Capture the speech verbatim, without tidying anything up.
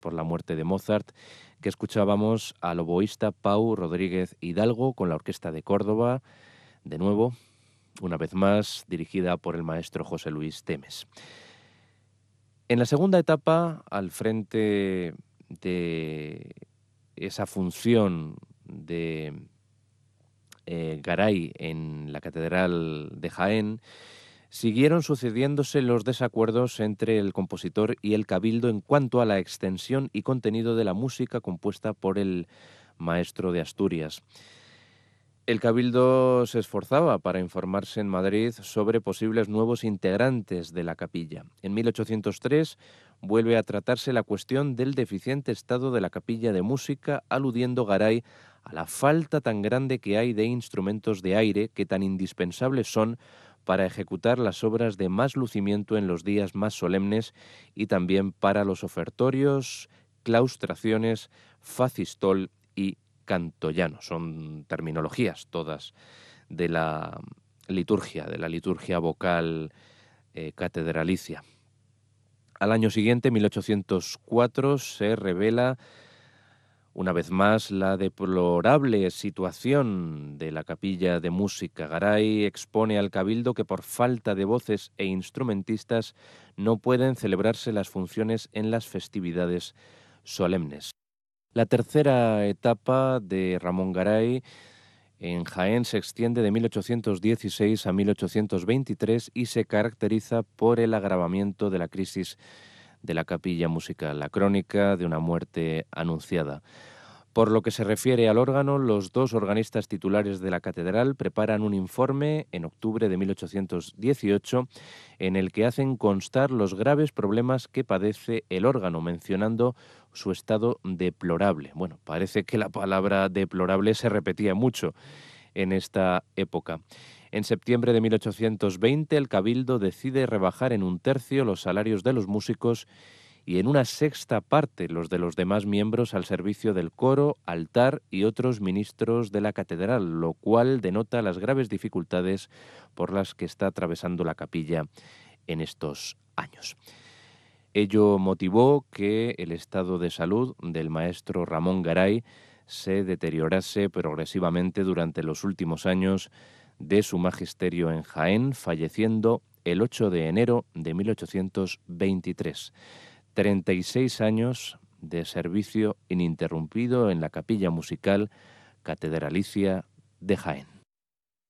por la muerte de Mozart, que escuchábamos al oboísta Pau Rodríguez Hidalgo con la Orquesta de Córdoba, de nuevo, una vez más, dirigida por el maestro José Luis Temes. En la segunda etapa, al frente de esa función de eh, Garay en la Catedral de Jaén, siguieron sucediéndose los desacuerdos entre el compositor y el cabildo en cuanto a la extensión y contenido de la música compuesta por el maestro de Asturias. El cabildo se esforzaba para informarse en Madrid sobre posibles nuevos integrantes de la capilla. En mil ochocientos tres vuelve a tratarse la cuestión del deficiente estado de la capilla de música, aludiendo Garay a la falta tan grande que hay de instrumentos de aire que tan indispensables son para ejecutar las obras de más lucimiento en los días más solemnes y también para los ofertorios, claustraciones, facistol y cantollano. Son terminologías todas de la liturgia, de la liturgia vocal eh, catedralicia. Al año siguiente, mil ochocientos cuatro, se revela una vez más la deplorable situación de la capilla de música. Garay expone al cabildo que por falta de voces e instrumentistas no pueden celebrarse las funciones en las festividades solemnes. La tercera etapa de Ramón Garay en Jaén se extiende de mil ochocientos dieciséis a mil ochocientos veintitrés y se caracteriza por el agravamiento de la crisis de la capilla musical, la crónica de una muerte anunciada. Por lo que se refiere al órgano, los dos organistas titulares de la catedral preparan un informe en octubre de mil ochocientos dieciocho en el que hacen constar los graves problemas que padece el órgano, mencionando su estado deplorable. Bueno, parece que la palabra deplorable se repetía mucho en esta época. En septiembre de mil ochocientos veinte, el Cabildo decide rebajar en un tercio los salarios de los músicos y en una sexta parte los de los demás miembros al servicio del coro, altar y otros ministros de la catedral, lo cual denota las graves dificultades por las que está atravesando la capilla en estos años. Ello motivó que el estado de salud del maestro Ramón Garay se deteriorase progresivamente durante los últimos años de su magisterio en Jaén, falleciendo el ocho de enero de mil ochocientos veintitrés. treinta y seis años de servicio ininterrumpido en la capilla musical catedralicia de Jaén.